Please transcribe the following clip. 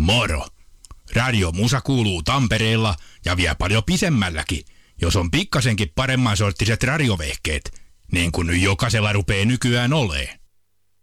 Moro! Radio Musa kuuluu Tampereella ja vie paljon pisemmälläkin, jos on pikkasenkin paremman sorttiset radiovehkeet, niin kuin nyt jokaisella rupee nykyään olee.